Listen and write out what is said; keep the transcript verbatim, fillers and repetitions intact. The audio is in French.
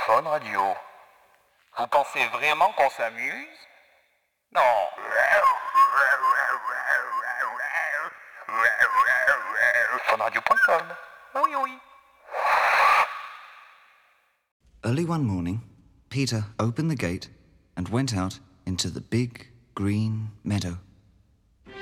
Fun Radio. Vous pensez vraiment qu'on s'amuse? Non. funradio point com. Oui, oui. Early one morning, Peter opened the gate and went out into the big green meadow.